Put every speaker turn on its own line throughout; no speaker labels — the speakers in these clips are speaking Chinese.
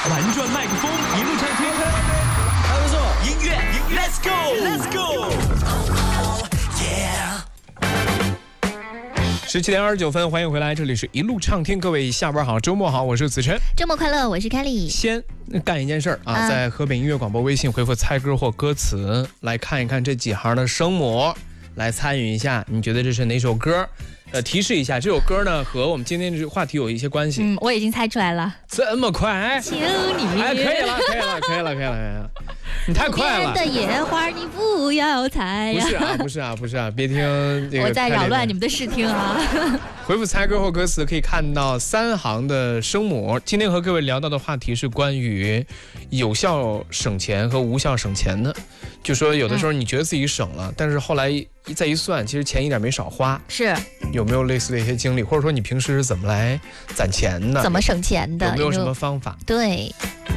玩转麦克风，一路畅听，
还不错。
音乐 ，Let's go，Let's go。17:29，欢迎回来，这里是一路畅听，各位下班好，周末好，我是子琛，
周末快乐，我是凯丽。
先干一件事啊，在河北音乐广播微信回复猜歌或歌词，来看一看这几行的声母，来参与一下，你觉得这是哪首歌？提示一下，这首歌呢和我们今天这个话题有一些关系。
我已经猜出来了。
这么快？
请你。
哎，可以了，你太快了。
的野花你不要采呀。
不是啊，别听这个。
我在扰乱你们的视听啊。
回复猜歌或歌词可以看到3行的声母。今天和各位聊到的话题是关于有效省钱和无效省钱的。就说有的时候你觉得自己省了，但是后来再一算，其实钱一点没少花。
是。
有没有类似的一些经历，或者说你平时是怎么来攒钱的？
怎么省钱的？
有没有什么方法？
对。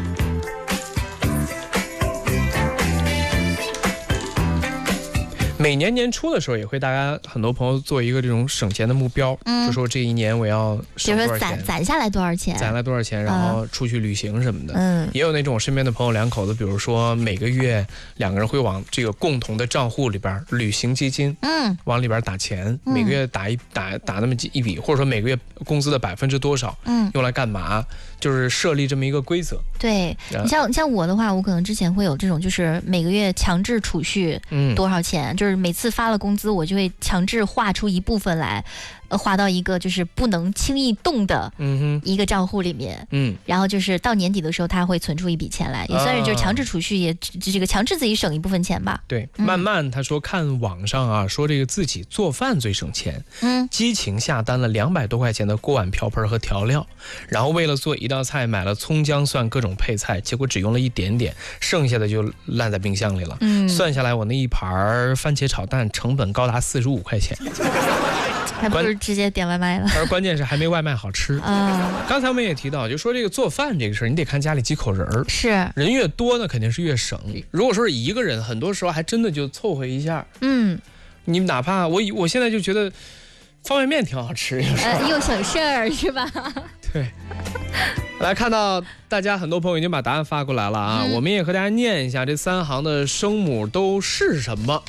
每年年初的时候，也会大家很多朋友做一个这种省钱的目标，就说这一年我要省多少钱，
就是攒下来多少钱，
然后出去旅行什么的。也有那种身边的朋友2口子，比如说每个月2个人会往这个共同的账户里边旅行基金，往里边打钱，每个月打那么一笔，或者说每个月工资的%多少，用来干嘛？就是设立这么一个规则。
对，你像我的话，我可能之前会有这种，就是每个月强制储蓄多少钱，就是每次发了工资，我就会强制划出一部分来，划到一个就是不能轻易动的一个账户里面。然后就是到年底的时候，他会存出一笔钱来，也算是就是强制储蓄，也这个强制自己省一部分钱吧。
对，慢慢他说看网上啊，说这个自己做饭最省钱，激情下单了200多块钱的锅碗瓢盆和调料，然后为了做一道菜买了葱姜蒜各种配菜，结果只用了一点点，剩下的就烂在冰箱里了。算下来我那一盘番茄炒蛋成本高达45块钱。
还不如直接点外卖了。
而关键是还没外卖好吃啊！刚才我们也提到，就说这个做饭这个事儿，你得看家里几口人儿。
是
人越多呢，肯定是越省。如果说是一个人，很多时候还真的就凑合一下。你哪怕我现在就觉得方便面挺好吃，
又省事儿是吧？
对。来看到大家很多朋友已经把答案发过来了啊，我们也和大家念一下这3行的声母都是什么。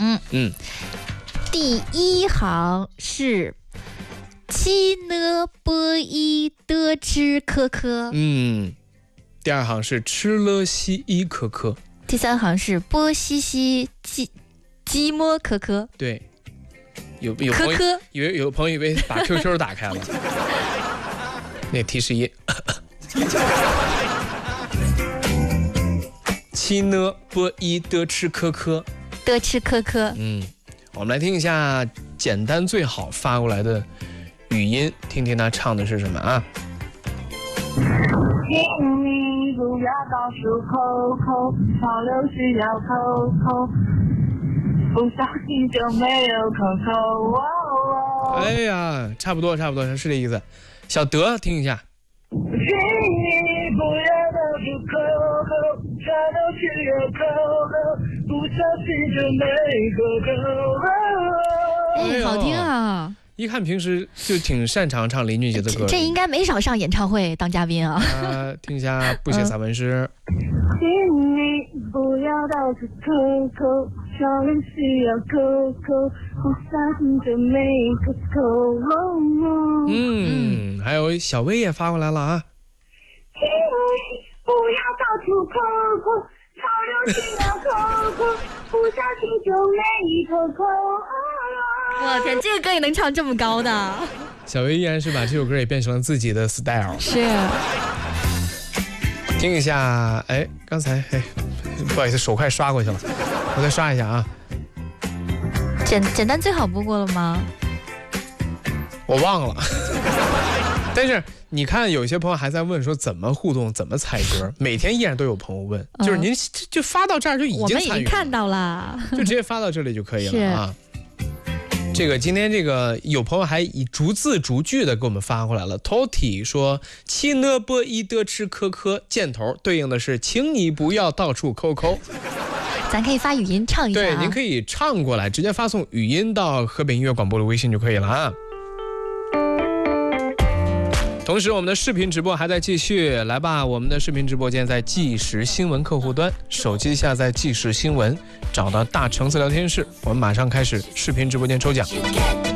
第1行是七呢波一的吃科科，
第2行是吃了西一科科，
第3行是波西西鸡摸科科。
对，有朋友以为把 QQ 打开了。那提示1，七呢波一的吃科科，
的吃科科。
我们来听一下简单最好发过来的语音，听听他唱的是什么啊？
请你不要到处抠抠，潮流需要抠抠，不小心就没有抠抠。
哎呀，差不多是这意思。小德听一下。
请你不要到处抠抠，潮流需要抠抠，不小心就没抠抠。
好听啊！
一看平时就挺擅长唱林俊杰的歌，
这应该没少上演唱会当嘉宾啊。
听一下不写散文诗。
请你不要到处抠抠，潮流需要抠抠，不小心就没抠抠。
还有小薇也发过来了啊。
请你不要到处抠抠，潮流需要抠抠，不小心就没抠抠。
我天，这个歌也能唱这么高的？
小薇依然是把这首歌也变成了自己的 style。
是。
听一下，刚才不好意思，手快刷过去了，我再刷一下啊。
简单最好播过了吗？
我忘了。但是你看，有些朋友还在问说怎么互动，怎么猜歌，每天依然都有朋友问，就是您就发到这儿就已经参与了，
我们已经看到了，
就直接发到这里就可以了啊。这个今天这个有朋友还以逐字逐句的给我们发过来了。Toti 说七呢波一的吃科科，箭头对应的是请你不要到处抠抠。
咱可以发语音唱一下。
对，您可以唱过来，直接发送语音到河北音乐广播的微信就可以了啊。 同时我们的视频直播还在继续，来吧，我们的视频直播间在即时新闻客户端，手机下载即时新闻，找到大橙子聊天室，我们马上开始视频直播间抽奖。